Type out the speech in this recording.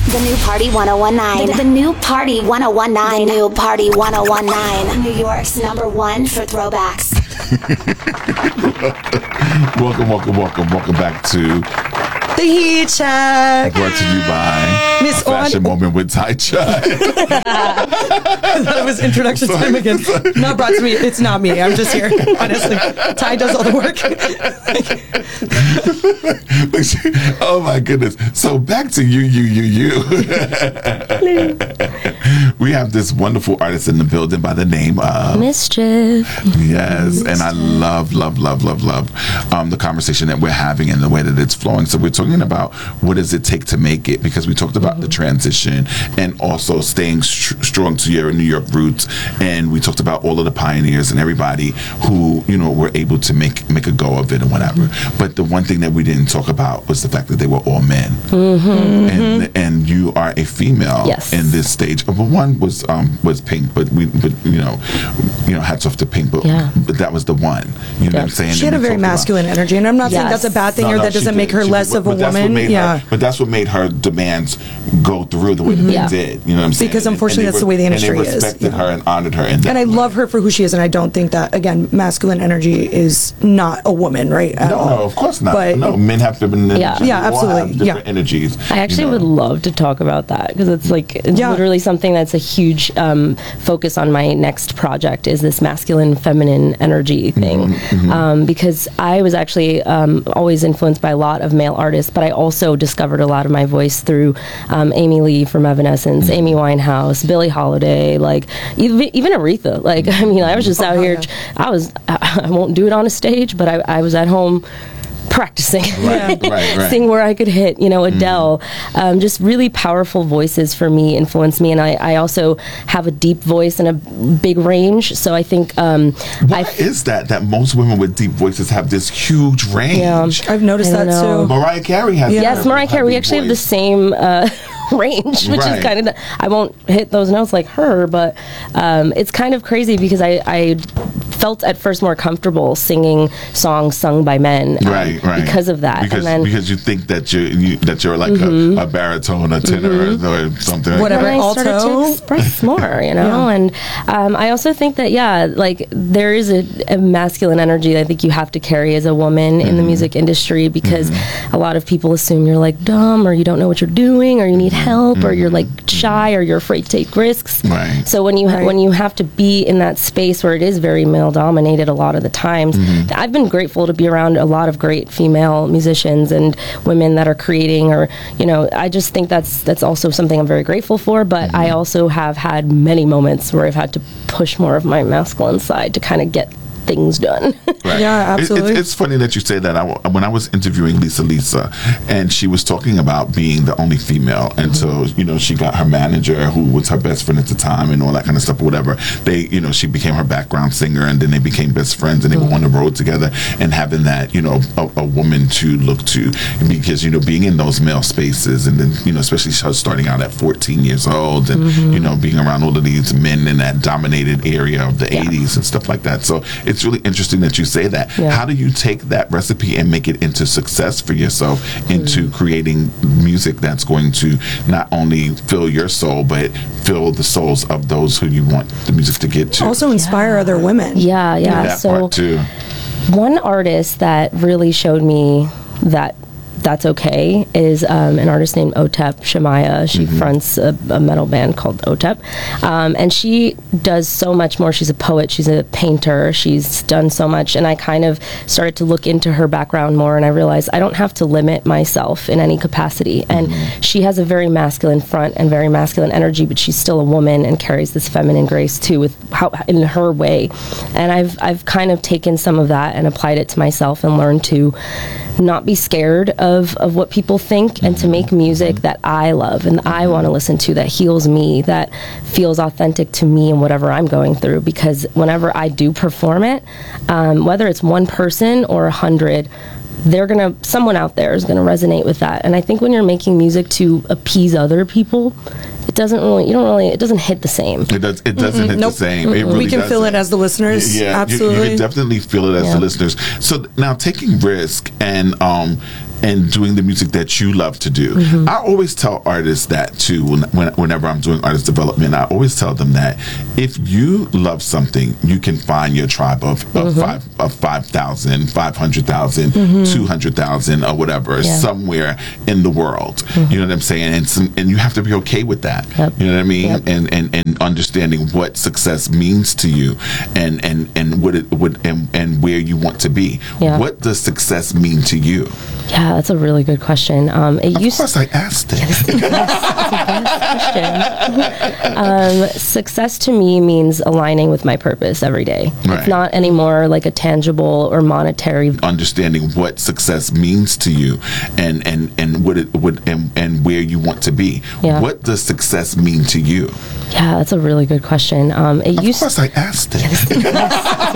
The new Party 1019. The new Party 1019. The new Party 1019. New York's #1 for throwbacks. Welcome back to The Heat Check. Brought to you by Miss Fashion Moment with Ty Chai. That was introduction time again. Not brought to me. It's not me. I'm just here. Honestly, Ty does all the work. Oh my goodness! So back to you. We have this wonderful artist in the building by the name of Mischief. Yes, and I love the conversation that we're having and the way that it's flowing. So we're talking about what does it take to make it, because we talked about the transition and also staying strong to your New York roots, and we talked about all of the pioneers and everybody who were able to make a go of it and whatever. But the one thing that we didn't talk about was the fact that they were all men, and you are a female in this stage. But one was Pink, but hats off to Pink, but that was the one. You know what I'm saying? She had a very masculine energy, and I'm not saying that's a bad thing or that doesn't make her less of a woman. But that's what made her demands go through the way that they did. You know what I'm saying? Because unfortunately, that's the way the industry is. And they respected her and honored her. And I love her for who she is, and I don't think that, again, masculine energy is not a woman, right? No, of course not. But men have feminine energy. Yeah, absolutely. Different energies. I actually would love to talk about that, because it's literally something that's a huge focus on my next project, is this masculine feminine energy thing. Because I was actually always influenced by a lot of male artists, but I also discovered a lot of my voice through Amy Lee from Evanescence, Amy Winehouse, Billie Holiday, even Aretha. I was just out here. I won't do it on a stage, but I was at home practicing, seeing where I could hit, Adele. Just really powerful voices for me influenced me, and I also have a deep voice and a big range, so I think why is that most women with deep voices have this huge range? I've noticed that too. Mariah Carey has Mariah Carey, we actually have the same range, which is kind of I won't hit those notes like her, but it's kind of crazy because I felt at first more comfortable singing songs sung by men, because of that. Because you think that you're like a baritone, a tenor, or something. Whatever. And I started to express more, and I also think that there is a masculine energy that I think you have to carry as a woman in the music industry, because a lot of people assume you're dumb, or you don't know what you're doing, or you need help, or you're shy, or you're afraid to take risks. So when you have to be in that space where it is very male dominated a lot of the times, I've been grateful to be around a lot of great female musicians and women that are creating, or I just think that's also something I'm very grateful for. But I also have had many moments where I've had to push more of my masculine side to kind of get things done. Yeah, absolutely. It's funny that you say that. When I was interviewing Lisa, and she was talking about being the only female, and so she got her manager, who was her best friend at the time, and all that kind of stuff, or whatever. They, she became her background singer, and then they became best friends, and they were on the road together, and having that, a woman to look to, because being in those male spaces, and then especially her starting out at 14 years old, and being around all of these men in that dominated area of the 80s and stuff like that. So it's really interesting that you say that. How do you take that recipe and make it into success for yourself, into creating music that's going to not only fill your soul, but fill the souls of those who you want the music to get to? Also inspire other women. That part too. One artist that really showed me that's okay is an artist named Otep Shamaya. She fronts a metal band called Otep, and she does so much more. She's a poet, she's a painter, she's done so much, and I kind of started to look into her background more, and I realized I don't have to limit myself in any capacity. And she has a very masculine front and very masculine energy, but she's still a woman and carries this feminine grace too, with in her way. And I've kind of taken some of that and applied it to myself, and learned to not be scared of what people think, and to make music that I love and I want to listen to, that heals me, that feels authentic to me and whatever I'm going through. Because whenever I do perform it, whether it's one person or 100, someone out there is gonna resonate with that. And I think when you're making music to appease other people, it doesn't hit the same. It doesn't hit the same. It really we can feel it as the listeners. Yeah, absolutely. You can definitely feel it as the listeners. So now, taking risk and and doing the music that you love to do. I always tell artists that too. Whenever I'm doing artist development, I always tell them that if you love something, you can find your tribe of 5,000, 500,000, 200,000, or whatever, somewhere in the world. You know what I'm saying? And you have to be okay with that. You know what I mean? And understanding what success means to you, and what it would and where you want to be. What does success mean to you? Yeah, that's a really good question. Of course, I asked it. That's the best question. Success to me means aligning with my purpose every day. Right. It's not anymore like a tangible or monetary. Understanding what success means to you, and what it would and where you want to be. What does success mean to you? Yeah, that's a really good question. Of course, I asked it. That's the